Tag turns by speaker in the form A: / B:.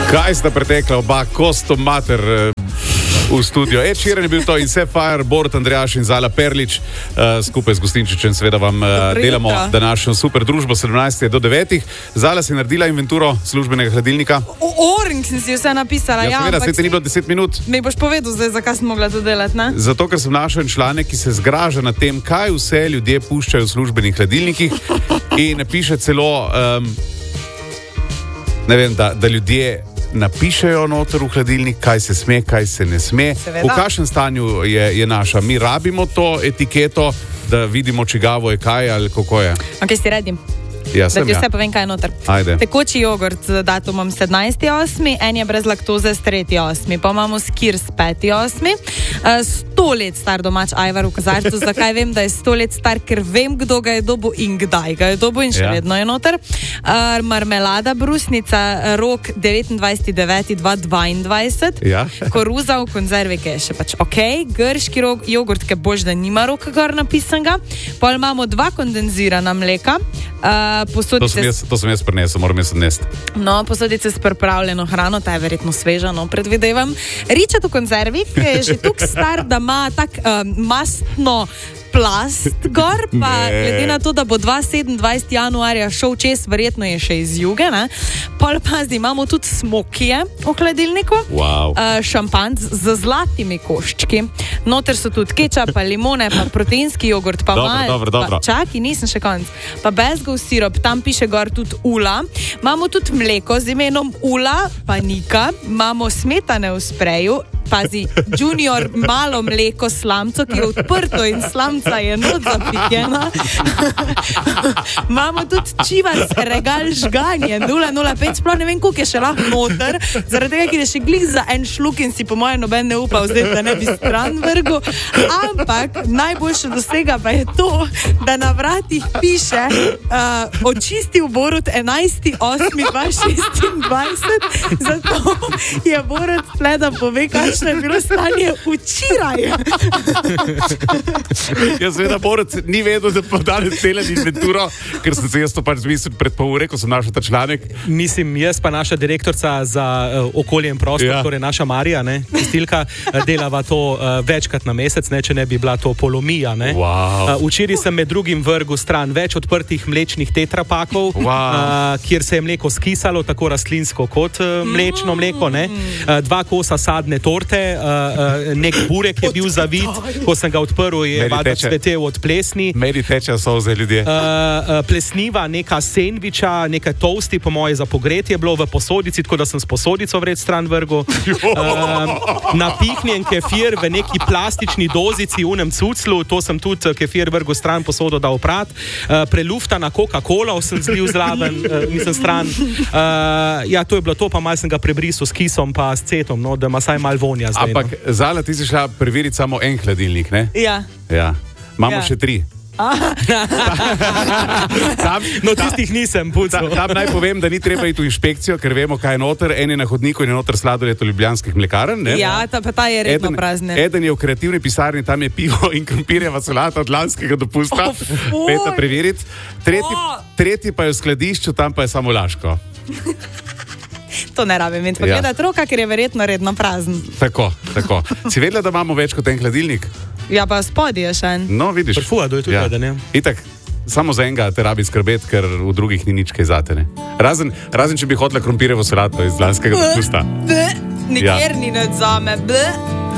A: Kaj sta pretekla oba kostom mater v studio? Ed Sheeran je bil to in Sapphire, Borut Andrejaš in Zala Perlič. Skupaj z Gostinčičem seveda vam delamo današnjo super družbo 17. do 9. Zala si naredila inventuro službenega hladilnika?
B: Oring sem si vse napisala.
A: Ja, seveda, se te ni bilo 10 minut.
B: Mi boš povedal zdaj, zakaj sem mogla to delati, ne?
A: Zato, ker sem našel en članek, ki se zgraža nad tem, kaj vse ljudje puščajo v službenih hladilnikih in piše celo, ne vem, da ljudje napišejo noter v hladilnik, kaj se sme, kaj se ne sme.
B: Seveda.
A: V kakšnem stanju je naša? Mi rabimo to etiketo, da vidimo, čigavo je kaj ali kako je.
B: Ok, si redim.
A: Ja,
B: Da ti vse povem, kaj je noter.
A: Ajde.
B: Tekoči jogurt z datumom 17.8., en je brez laktoze s 3.8., pa imamo skir s 5.8., 100 let star domač ajvar v kozarcu. Zakaj vem, da je 100 let star? Ker vem, kdo ga je dobil in kdaj ga je dobil in še vedno je noter. Marmelada brusnica, rok 29.9.2022.
A: Ja.
B: Koruza v konzervi, ki je še pač ok. Grški jogurt, ki boš, da nima roka gor napisanega. Pol imamo 2 kondenzirana mleka.
A: To sem jaz prinesel, moram jaz odnesti.
B: No, posodice s pripravljeno hrano, ta je verjetno sveža, no, predvidevam. Ričet v konzervi, ki je že tukaj star, da ima tak mastno plast gor, pa glede na to, da bo 27. januarja šel čez, verjetno je še iz juge, ne? Pol pazi, imamo tudi smokije v hladilniku,
A: Wow.
B: Šampanc z zlatimi koščki, noter so tudi kečap, pa limone, pa proteinski jogurt, pa
A: Dobro.
B: pa čaki, nisem še konc, pa bezgov sirop, tam piše gor tudi ula, imamo tudi mleko z imenom Ula, pa Nika, imamo smetane v spreju, pazi, junior malo mleko slamco, ki je odprto in slamca je not zapikjena. Imamo tudi čivas regal žganje 005, sploh ne vem, koliko je še lahko noter, zaradi tega, ker je še glih za en šluk in si po mojem noben ne upal zdaj, da ne bi stran vrgu. Ampak najboljše do vsega pa je to, da na vratih piše očistil Borut 11.8.2026, zato je Borut tle, da pove, kakšno je bilo stanje včeraj.
A: Jaz seveda, Borut, ni vedel, da bo danes delal inventuro, ker sem se jaz to pač zmislil pred pol ure, ko sem našel ta članek.
C: Mislim, jaz pa naša direktorica za okolje in prostor, torej naša Marija, ne, čistilka, delava to večkrat na mesec, ne, če ne bi bila to polomija. Ne.
A: Wow.
C: Včeraj sem med drugim vrgel stran več odprtih mlečnih tetrapakov, kjer se je mleko skisalo, tako rastlinsko kot mlečno mleko. Ne. 2 kosa sadne torte, nek burek je bil zavit, ko sem ga odprl, je vada cvetel od plesni.
A: Meni teče solze, ljudje.
C: Plesniva, neka sendviča, nekaj toasti, po moje za pogretje bilo v posodici, tako da sem s posodico vred stran vrgel. Napihnjen kefir v neki plastični dozici, unem cuclu, to sem tudi kefir vrgel stran, posodo dal prat. Preluftana Coca-Cola sem zlil zraven, mislim stran. Ja, to je bilo to, pa malo sem ga prebrisal s kisom pa s cetom, no, da ima saj malo vonja zdaj.
A: Ampak, Zala, ti si šla preveriti samo en hladilnik, ne?
B: Ja.
A: Imamo še 3.
C: No, tistih nisem pucal.
A: Tam naj povem, da ni treba iti v inšpekcijo, ker vemo, kaj je noter. En je na hodniku in je noter sladoled od ljubljanskih mlekarn. Ne?
B: Ja, pa ta je redno prazne.
A: Eden je v kreativni pisarni, tam je pivo in krompirjeva solata od lanskega dopusta. Peta preveriti. Tretji pa je v skladišču, tam pa je samo Laško.
B: To ne rabim imeti. Pogledati roka, ker je verjetno redno prazen.
A: Tako. Si vedela, da imamo več kot en hladilnik?
B: Ja, pa spodaj je še en.
A: No, vidiš.
C: Prfuja, da je tudi eden, ja.
A: Itak, samo za enega te rabi skrbeti, ker v drugih ni nič kaj zate, ne? Razen, če bi hotela krompirjevo solato iz lanskega dopusta.
B: Nikjer ni nič zame.